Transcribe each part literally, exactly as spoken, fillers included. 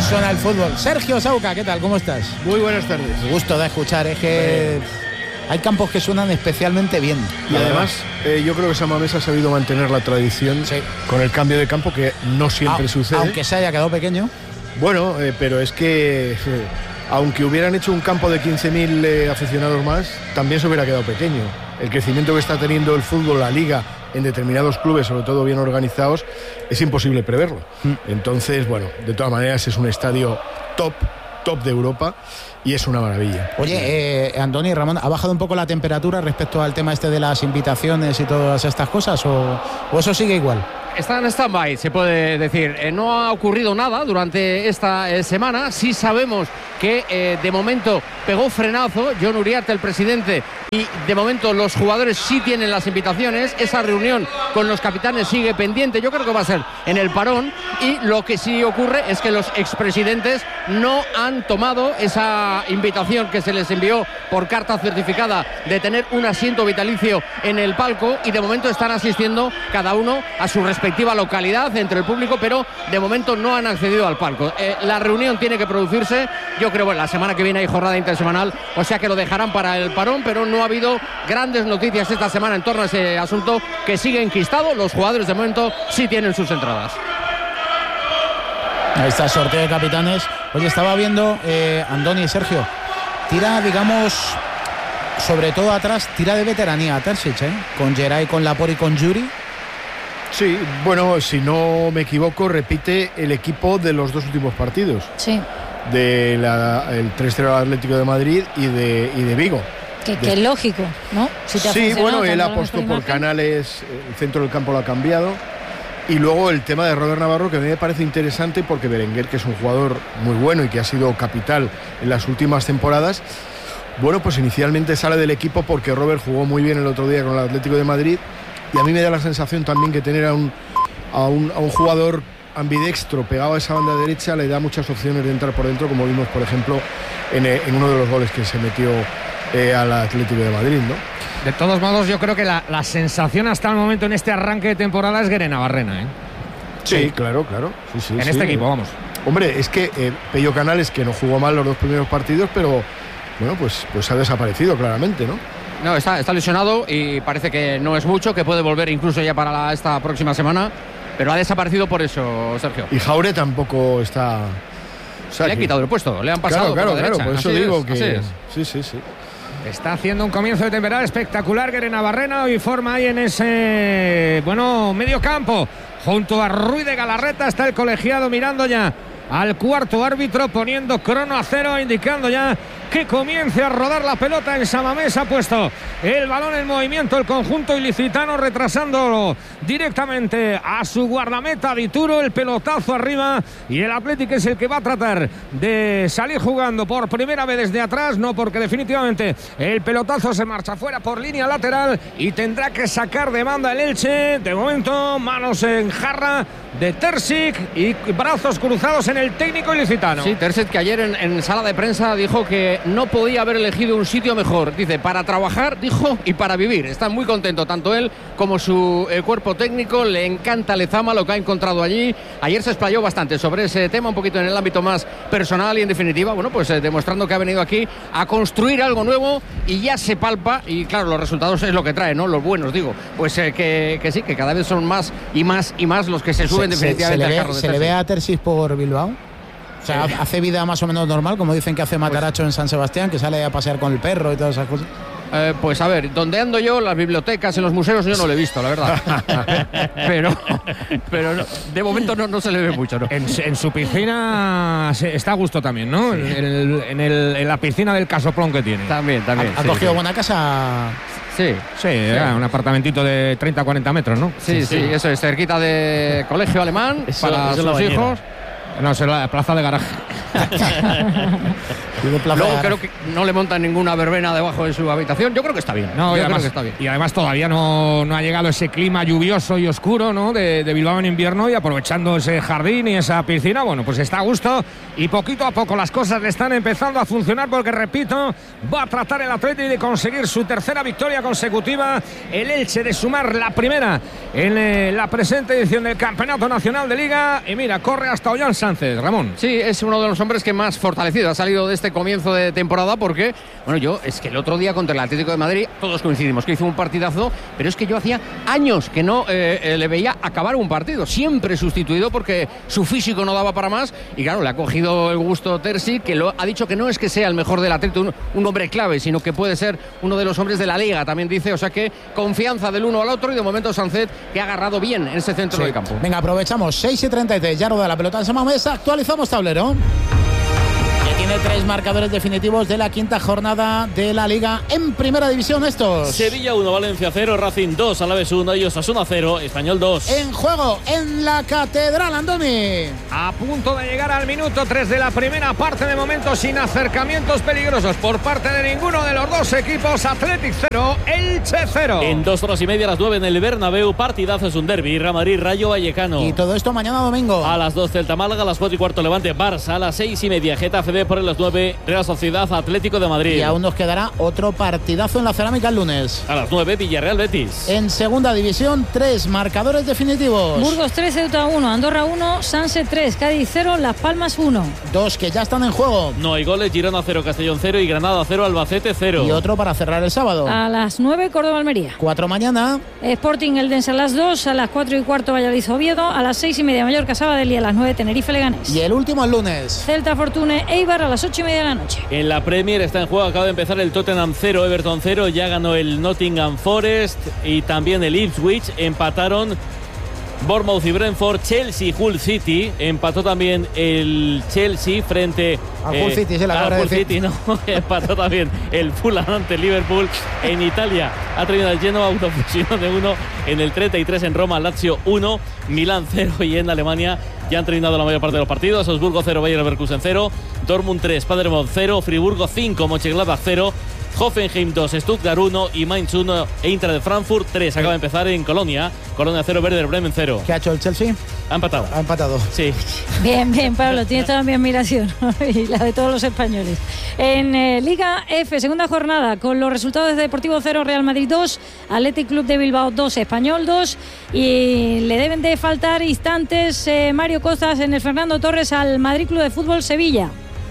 suena el fútbol. Sergio Sauca, ¿qué tal? ¿Cómo estás? Muy buenas tardes. Me gusto de escuchar, es que hay campos que suenan especialmente bien. Y además, eh, yo creo que San Mamés ha sabido mantener la tradición sí. con el cambio de campo, que no siempre a, sucede. Aunque se haya quedado pequeño. Bueno, eh, pero es que eh, aunque hubieran hecho un campo de quince mil eh, aficionados más, también se hubiera quedado pequeño. El crecimiento que está teniendo el fútbol, la liga, en determinados clubes, sobre todo bien organizados, es imposible preverlo. Mm. Entonces, bueno, de todas maneras es un estadio top, top de Europa y es una maravilla. Oye, eh, Andoni, Ramón, ¿ha bajado un poco la temperatura respecto al tema este de las invitaciones y todas estas cosas o, o eso sigue igual? Está en stand-by, se puede decir. Eh, no ha ocurrido nada durante esta eh, semana. Sí sabemos que eh, de momento pegó frenazo Jon Uriarte, el presidente, y de momento los jugadores sí tienen las invitaciones. Esa reunión con los capitanes sigue pendiente. Yo creo que va a ser en el parón. Y lo que sí ocurre es que los expresidentes no han tomado esa invitación que se les envió por carta certificada de tener un asiento vitalicio en el palco, y de momento están asistiendo cada uno a su respectiva respectiva localidad entre el público, pero de momento no han accedido al palco. Eh, la reunión tiene que producirse, yo creo, bueno, la semana que viene hay jornada intersemanal, o sea que lo dejarán para el parón, pero no ha habido grandes noticias esta semana en torno a ese asunto, que sigue enquistado. Los jugadores de momento sí tienen sus entradas. Ahí está el sorteo de capitanes. Oye, estaba viendo, eh, Andoni y Sergio, tira, digamos, sobre todo atrás, tira de veteranía a Terzic, ¿eh? Con Geray, con Laporte y con Yuri. Sí, bueno, si no me equivoco, repite el equipo de los dos últimos partidos. Sí. De la, el tres cero Atlético de Madrid y de, y de Vigo. Que, que es lógico, ¿no? Si te sí, bueno, él apostó por Canales, el centro del campo lo ha cambiado. Y luego el tema de Robert Navarro, que a mí me parece interesante porque Berenguer, que es un jugador muy bueno y que ha sido capital en las últimas temporadas, bueno, pues inicialmente sale del equipo porque Robert jugó muy bien el otro día con el Atlético de Madrid. Y a mí me da la sensación también que tener a un, a un, a un jugador ambidextro pegado a esa banda derecha le da muchas opciones de entrar por dentro, como vimos, por ejemplo, en, en uno de los goles que se metió eh, al Atlético de Madrid, ¿no? De todos modos, yo creo que la, la sensación hasta el momento en este arranque de temporada es Guere Navarrena, ¿eh? Sí, sí, claro, claro. Sí, sí, en sí. este equipo, vamos. Hombre, es que eh, Pello Canales, que no jugó mal los dos primeros partidos, pero bueno, pues, pues ha desaparecido claramente, ¿no? No, está, está lesionado y parece que no es mucho, que puede volver incluso ya para la, esta próxima semana, pero ha desaparecido por eso, Sergio. Y Jaure tampoco está... O sea, le han quitado el puesto, le han pasado claro, por la claro, derecha. Claro, por eso así digo es, que... así es. Sí, sí, sí. Está haciendo un comienzo de temporada espectacular Guere Navarrena y forma ahí en ese, bueno, medio campo. Junto a Ruiz de Galarreta está el colegiado mirando ya al cuarto árbitro, poniendo crono a cero, indicando ya que comience a rodar la pelota. En San Mamés ha puesto el balón en movimiento el conjunto ilicitano, retrasándolo directamente a su guardameta Dituro, el pelotazo arriba, y el Atlético es el que va a tratar de salir jugando por primera vez desde atrás, no, porque definitivamente el pelotazo se marcha fuera por línea lateral y tendrá que sacar de banda el Elche. De momento, manos en jarra de Terzic y brazos cruzados en el técnico ilicitano. Sí, Terzic, que ayer en, en sala de prensa dijo que no podía haber elegido un sitio mejor. Dice, para trabajar, dijo, y para vivir. Está muy contento, tanto él como su eh, cuerpo técnico. Le encanta Lezama, lo que ha encontrado allí. Ayer se explayó bastante sobre ese tema, un poquito en el ámbito más personal y, en definitiva, bueno, pues eh, demostrando que ha venido aquí a construir algo nuevo y ya se palpa. Y claro, los resultados es lo que trae, ¿no? Los buenos, digo. Pues eh, que, que sí, que cada vez son más y más y más los que se suben se, definitivamente se, se al carro de ¿Se le ve a Terzic por Bilbao? O sea, sí. ¿Hace vida más o menos normal, como dicen que hace Mataracho en San Sebastián, que sale a pasear con el perro y todas esas cosas? Eh, pues a ver, donde ando yo, las bibliotecas, en los museos, yo no lo he visto, la verdad. pero pero no, de momento no, no se le ve mucho, ¿no? En, en su piscina está a gusto también, ¿no? Sí. En, el, en, el, en la piscina del casoplón que tiene. También, también. ¿Ha, sí, ha cogido sí. buena casa? Sí, sí, sí. Era un apartamentito de treinta a cuarenta metros, ¿no? Sí, sí, sí, eso es, cerquita de colegio alemán, eso, para eso sus hijos. No, es la plaza de garaje. Luego creo que no le montan ninguna verbena debajo de su habitación. Yo creo que está bien. No, y Yo además, creo que está bien. Y además todavía no, no ha llegado ese clima lluvioso y oscuro, ¿no? de, de Bilbao en invierno, y aprovechando ese jardín y esa piscina, bueno, pues está a gusto y poquito a poco las cosas le están empezando a funcionar porque, repito, va a tratar el Atleti de conseguir su tercera victoria consecutiva, el Elche de sumar la primera en eh, la presente edición del Campeonato Nacional de Liga, y mira, corre hasta Ollán Sánchez, Ramón. Sí, es uno de los hombres que más fortalecido ha salido de este comienzo de temporada, porque, bueno, yo es que el otro día contra el Atlético de Madrid todos coincidimos que hizo un partidazo, pero es que yo hacía años que no eh, eh, le veía acabar un partido, siempre sustituido porque su físico no daba para más, y claro, le ha cogido el gusto Terzi, que lo ha dicho que no es que sea el mejor del Atlético, un, un hombre clave, sino que puede ser uno de los hombres de la Liga, también dice, o sea que confianza del uno al otro, y de momento Sánchez, que ha agarrado bien en ese centro sí. del campo. Venga, aprovechamos, seis y treinta y tres, ya roda la pelota en Samamés, actualizamos tablero. Tiene tres marcadores definitivos de la quinta jornada de la Liga en Primera División estos. Sevilla uno, Valencia cero, Racing dos, Alavés uno y Osasuna cero, Español dos. En juego en la Catedral, Andoni. A punto de llegar al minuto tres de la primera parte, de momento sin acercamientos peligrosos por parte de ninguno de los dos equipos. Athletic cero, Elche cero. En dos horas y media a las nueve en el Bernabéu, partidazo, es un derbi, Real Madrid, Rayo Vallecano. Y todo esto mañana domingo. A las dos Celta Málaga, a las cuatro y cuarto Levante Barça, a las seis y media Getafe B por las nueve Real Sociedad Atlético de Madrid. Y aún nos quedará otro partidazo en la Cerámica el lunes. A las nueve Villarreal Betis. En Segunda División, tres marcadores definitivos. Burgos tres, Ceuta uno, Andorra uno, Sanse tres, Cádiz cero, Las Palmas uno. Dos que ya están en juego. No hay goles, Girona cero, Castellón cero y Granada cero, Albacete cero. Y otro para cerrar el sábado. A las nueve, Córdoba-Almería. Cuatro mañana. Sporting Eldense a las dos, a las cuatro y cuarto Valladolid Oviedo, a las seis y media Mallorca Sabadell y a las nueve Tenerife Leganés. Y el último el lunes. Celta Fortune Eibar a las ocho y media de la noche. En la Premier está en juego, acaba de empezar el Tottenham cero, Everton cero, ya ganó el Nottingham Forest y también el Ipswich, empataron Bournemouth y Brentford, Chelsea, Hull City, empató también el Chelsea frente a eh, Hull City, se la a Hull City, no, empató también el Fulham ante Liverpool. En Italia ha terminado el Genoa, autofusión de uno en el treinta y tres, en Roma Lazio uno, Milán cero, y en Alemania ya han terminado la mayor parte de los partidos. Augsburgo cero, Bayer Leverkusen cero, Dortmund tres, Paderborn cero, Friburgo cinco, Mönchengladbach cero, Hoffenheim dos, Stuttgart uno y Mainz uno, Eintracht de Frankfurt tres. Acaba de empezar en Colonia, Colonia cero, Werder Bremen cero. ¿Qué ha hecho el Chelsea? Ha empatado. Ha empatado. Sí. Bien, bien, Pablo, tienes toda mi admiración y la de todos los españoles. En eh, Liga F, segunda jornada, con los resultados de Deportivo cero, Real Madrid dos, Athletic Club de Bilbao dos, Español dos, y le deben de faltar instantes eh, Mario Cozas en el Fernando Torres al Madrid Club de Fútbol Sevilla.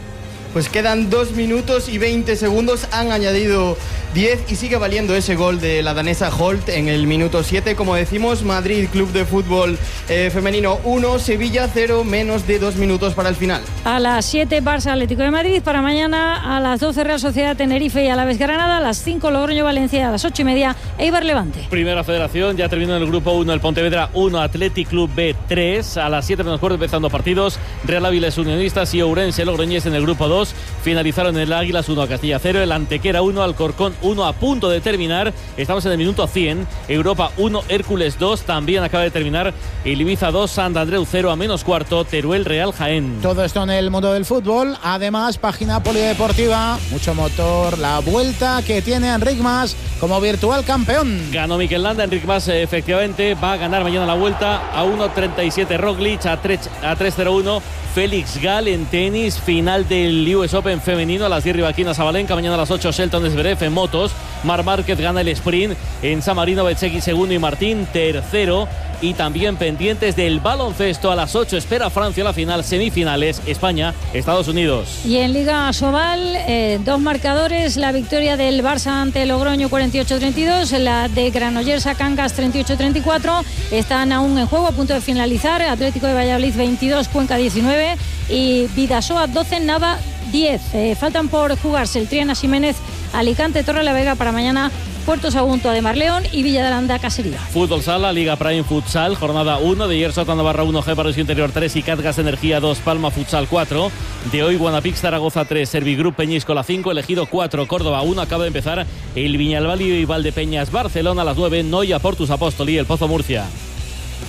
Pues quedan dos minutos y veinte segundos, han añadido diez y sigue valiendo ese gol de la danesa Holt en el minuto siete. Como decimos, Madrid Club de Fútbol eh, Femenino uno, Sevilla cero, menos de dos minutos para el final. A las siete, Barça Atlético de Madrid. Para mañana a las doce, Real Sociedad Tenerife y Alavés Granada. A las cinco, Logroño Valencia. A las ocho y media, Eibar Levante. Primera Federación, ya terminó en el grupo uno el Pontevedra uno, Athletic Club B tres. A las siete menos cuarto empezando partidos, Real Áviles Unionistas y Ourense Logroñés en el grupo dos. Finalizaron el Águilas uno a Castilla cero, el Antequera uno, Alcorcón uno, a punto de terminar. Estamos en el minuto cien. Europa uno, Hércules dos. También acaba de terminar el Ibiza dos, Sant Andreu cero a menos cuarto, Teruel Real Jaén. Todo esto en el mundo del fútbol. Además, página polideportiva, mucho motor, la vuelta que tiene Enric Mas como virtual campeón. Ganó Mikel Landa, Enric Mas efectivamente va a ganar mañana la vuelta a uno treinta y siete Roglic, a tres cero uno Félix Gal en tenis, final del U S Open femenino a las diez Rivaquina Sabalenka, mañana a las ocho Shelton Zverev en motos, Marc Márquez gana el sprint en San Marino, Bezzecchi segundo y Martín tercero. Y también pendientes del baloncesto, a las ocho espera Francia la final, semifinales, España, Estados Unidos. Y en Liga Sobal, eh, dos marcadores, la victoria del Barça ante Logroño cuarenta y ocho treinta y dos, la de Granollers a Cangas treinta y ocho treinta y cuatro, están aún en juego, a punto de finalizar, Atlético de Valladolid veintidós, Cuenca diecinueve y Bidasoa doce, Nava diez. Eh, faltan por jugarse el Triana Ximénez, Alicante, Torrelavega para mañana, Puerto Sagunto, Ademar León y Villa de Aranda, Casería. Fútbol Sala, Liga Prime Futsal, jornada uno, de ayer Sota Navarra uno, G Barrio Interior tres y Catgas Energía dos, Palma Futsal cuatro. De hoy Guanapix Zaragoza tres, Servigroup Peñíscola cinco, Elegido cuatro, Córdoba uno. Acaba de empezar el Viñalbal y Valdepeñas Barcelona a las nueve, Noia Portus Apóstoli, El Pozo Murcia.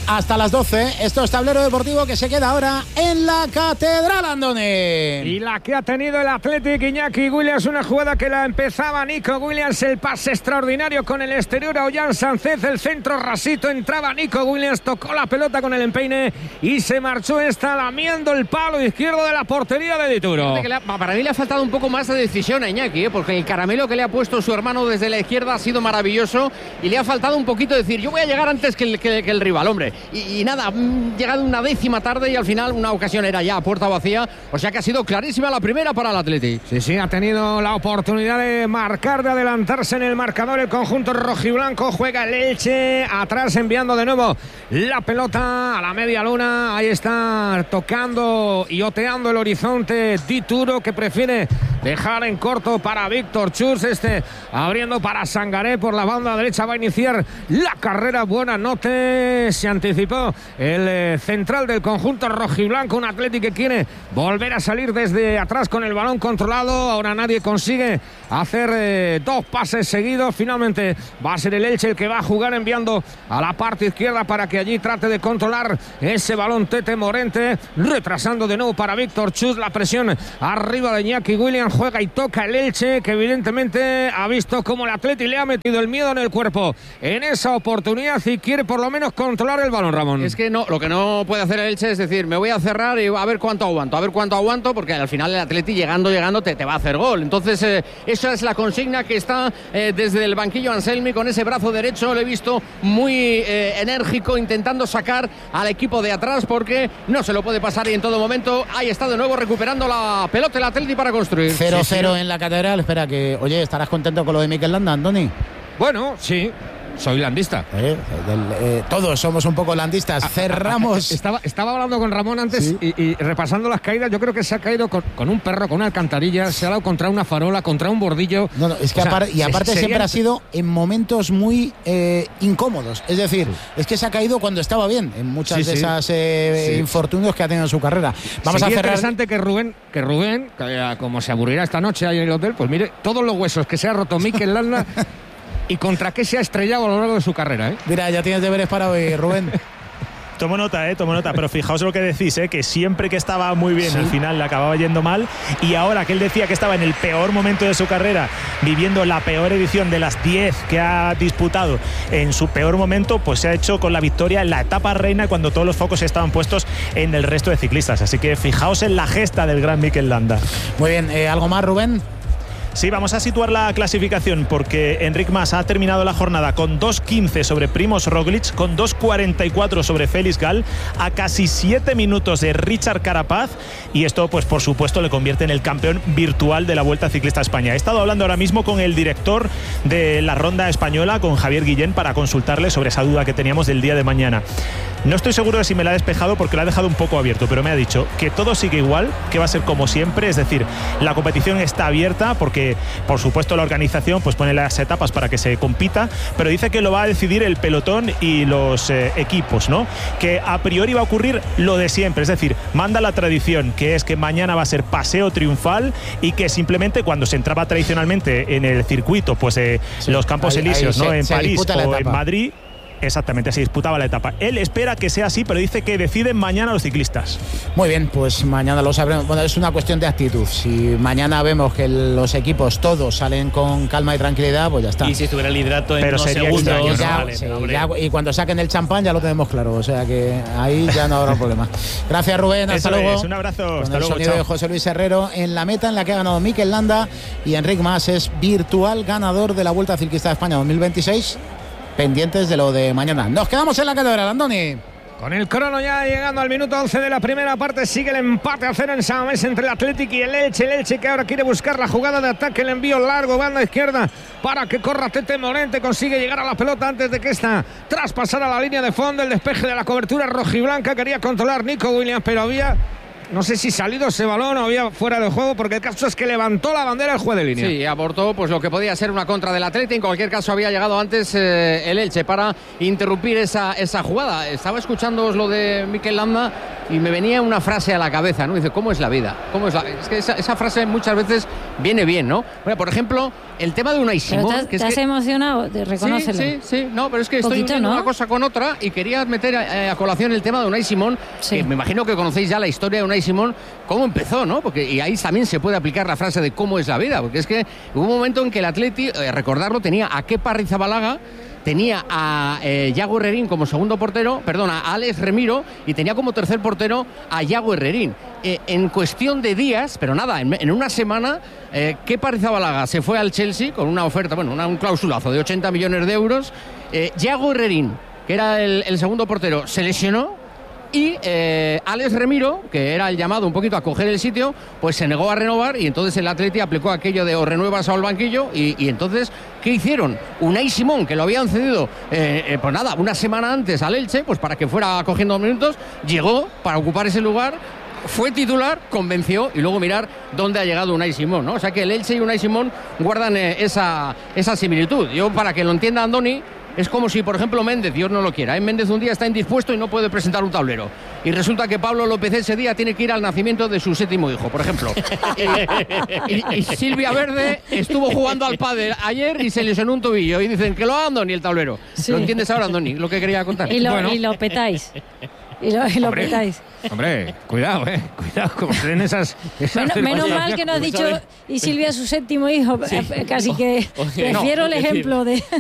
hasta las doce. Esto es Tablero Deportivo que se queda ahora en la Catedral, Andoni. Y la que ha tenido el Athletic, Iñaki Williams, una jugada que la empezaba Nico Williams, el pase extraordinario con el exterior a Ollán Sánchez, el centro rasito, entraba Nico Williams, tocó la pelota con el empeine y se marchó esta lamiendo el palo izquierdo de la portería de Dituro. Para mí le ha faltado un poco más de decisión a Iñaki, ¿eh? Porque el caramelo que le ha puesto su hermano desde la izquierda ha sido maravilloso y le ha faltado un poquito decir, yo voy a llegar antes que el, que, que el rival, hombre. Y, y nada, llegado una décima tarde y al final una ocasión era ya a puerta vacía, o sea que ha sido clarísima la primera para el Athletic. Sí, sí, ha tenido la oportunidad de marcar, de adelantarse en el marcador el conjunto rojiblanco. Juega el Elche atrás, enviando de nuevo la pelota a la media luna. Ahí está tocando y oteando el horizonte Dituro, que prefiere dejar en corto para Víctor Chus. Este abriendo para Sangaré por la banda derecha, va a iniciar la carrera. Buena noche, se anticipó el eh, central del conjunto rojiblanco, un Athletic que quiere volver a salir desde atrás con el balón controlado. Ahora nadie consigue hacer eh, dos pases seguidos. Finalmente va a ser el Elche el que va a jugar, enviando a la parte izquierda para que allí trate de controlar ese balón Tete Morente, retrasando de nuevo para Víctor Chus. La presión arriba de Iñaki Williams, juega y toca el Elche, que evidentemente ha visto cómo el Athletic le ha metido el miedo en el cuerpo en esa oportunidad y quiere por lo menos controlar el balón, Ramón. Es que no, lo que no puede hacer el Elche es decir, me voy a cerrar y a ver cuánto aguanto, a ver cuánto aguanto, porque al final el Athletic llegando, llegando te, te va a hacer gol. Entonces eh, esa es la consigna que está eh, desde el banquillo Anselmi con ese brazo derecho. Lo he visto muy eh, enérgico, intentando sacar al equipo de atrás, porque no se lo puede pasar y en todo momento ahí está de nuevo recuperando la pelota el Athletic para construir. cero cero sí, sí. En la Catedral. Espera que, oye, ¿estarás contento con lo de Mikel Landa, Andoni? Bueno, sí. Soy landista. Eh, del, eh, todos somos un poco landistas. Cerramos. Estaba, estaba hablando con Ramón antes, ¿sí? y, y repasando las caídas. Yo creo que se ha caído con, con un perro, con una alcantarilla. Se ha dado contra una farola, contra un bordillo. No, no, es que aparte, y aparte se, siempre se... ha sido en momentos muy eh, incómodos. Es decir, sí. es que se ha caído cuando estaba bien en muchas sí, de sí. esas eh, sí. infortunios que ha tenido en su carrera. Vamos Sería a cerrar. interesante que Rubén, que Rubén, que, como se aburrirá esta noche ahí en el hotel, pues mire todos los huesos que se ha roto Mikel Landa. ¿Y contra qué se ha estrellado a lo largo de su carrera? ¿eh? Mira, ya tienes deberes para hoy, Rubén. Tomo nota, eh, tomo nota, pero fijaos lo que decís, eh, que siempre que estaba muy bien, ¿sí? al final le acababa yendo mal, y ahora que él decía que estaba en el peor momento de su carrera, viviendo la peor edición de las diez que ha disputado en su peor momento, pues se ha hecho con la victoria en la etapa reina cuando todos los focos estaban puestos en el resto de ciclistas. Así que fijaos en la gesta del gran Mikel Landa. Muy bien, eh, ¿algo más, Rubén? Sí, vamos a situar la clasificación porque Enric Mas ha terminado la jornada con dos quince sobre Primož Roglič, con dos cuarenta y cuatro sobre Félix Gall, a casi siete minutos de Richard Carapaz, y esto pues por supuesto le convierte en el campeón virtual de la Vuelta Ciclista a España. He estado hablando ahora mismo con el director de la Ronda Española, con Javier Guillén, para consultarle sobre esa duda que teníamos del día de mañana. No estoy seguro de si me la ha despejado porque la ha dejado un poco abierto, pero me ha dicho que todo sigue igual, que va a ser como siempre, es decir, la competición está abierta porque por supuesto la organización pues pone las etapas para que se compita, pero dice que lo va a decidir el pelotón y los eh, equipos, ¿no? Que a priori va a ocurrir lo de siempre, es decir, manda la tradición, que es que mañana va a ser paseo triunfal y que simplemente cuando se entraba tradicionalmente en el circuito, pues eh, sí, los Campos ahí, Elíseos, ahí ¿no? Se, en se París o en Madrid. Exactamente, se disputaba la etapa. Él espera que sea así, pero dice que deciden mañana los ciclistas. Muy bien, pues mañana lo sabremos. Bueno, es una cuestión de actitud. Si mañana vemos que los equipos todos salen con calma y tranquilidad, pues ya está. Y si estuviera el liderato en pero unos segundos, extraño, ¿no? ya, vale, sí, ya, y cuando saquen el champán ya lo tenemos claro. O sea que ahí ya no habrá problema. Gracias, Rubén. Hasta Eso luego. Es, un abrazo. Con hasta el luego. Sonido Chao. de José Luis Herrero en la meta en la que ha ganado Mikel Landa, y Enric Mas es virtual ganador de la Vuelta Ciclista de España dos mil veintiséis. Pendientes de lo de mañana. Nos quedamos en la Catedral, Andoni. Con el crono ya llegando al minuto once de la primera parte, sigue el empate a cero en San Mamés entre el Athletic y el Elche. El Elche que ahora quiere buscar la jugada de ataque, el envío largo, banda izquierda, para que corra Tete Morente, consigue llegar a la pelota antes de que esta traspasara la línea de fondo. El despeje de la cobertura rojiblanca, quería controlar Nico Williams, pero había... no sé si salido ese balón o había fuera de juego, porque el caso es que levantó la bandera el juez de línea. Sí, abortó pues lo que podía ser una contra del Athletic. En cualquier caso había llegado antes eh, el Elche para interrumpir esa, esa jugada. Estaba escuchándoos lo de Mikel Landa y me venía una frase a la cabeza, ¿no? Dice, ¿cómo es la vida? ¿Cómo es la... Es que esa, esa frase muchas veces viene bien, ¿no? Bueno, por ejemplo, el tema de Unai Simón... Pero te, que es te has que... emocionado, de reconócelo. Sí, sí, sí, no, pero es que estoy Poquito, uniendo ¿no? una cosa con otra y quería meter a, a colación el tema de Unai Simón, Sí. que me imagino que conocéis ya la historia de Unai Simón, cómo empezó, ¿no? Porque y ahí también se puede aplicar la frase de cómo es la vida, porque es que hubo un momento en que el Atleti, eh, recordarlo, tenía a Kepa Arrizabalaga, tenía a eh, Yago Herrerín como segundo portero, perdón, a Alex Remiro, y tenía como tercer portero a Yago Herrerín. Eh, en cuestión de días, pero nada, en, en una semana, eh, Kepa Arrizabalaga se fue al Chelsea con una oferta, bueno, una, un clausulazo de ochenta millones de euros. Eh, Yago Herrerín, que era el, el segundo portero, se lesionó. Y eh, Alex Remiro, que era el llamado un poquito a coger el sitio, pues se negó a renovar y entonces el Atleti aplicó aquello de o renuevas o al banquillo y, y entonces, ¿qué hicieron? Unai Simón, que lo habían cedido, eh, eh, pues nada, una semana antes al Elche, pues para que fuera cogiendo minutos, llegó para ocupar ese lugar, fue titular, convenció y luego mirar dónde ha llegado Unai Simón, ¿no? O sea que el Elche y Unai Simón guardan eh, esa, esa similitud. Yo, para que lo entienda Andoni, es como si, por ejemplo, Méndez, Dios no lo quiera, ¿eh? Méndez un día está indispuesto y no puede presentar un tablero. Y resulta que Pablo López ese día tiene que ir al nacimiento de su séptimo hijo, por ejemplo. y, y, y Silvia Verde estuvo jugando al pádel ayer y se lesionó un tobillo. Y dicen que lo haga Andoni el tablero. Sí. ¿Lo entiendes ahora, Andoni? Lo que quería contar. Y lo, Bueno. y lo petáis. Y lo, y lo Hombre. petáis. Hombre, cuidado, eh. Cuidado, como se den esas. esas Menos, menos circunstancias. mal que no has Pues, dicho ¿sabes? y Silvia su séptimo hijo, Sí. casi que Oye, prefiero no, el es decir, ejemplo de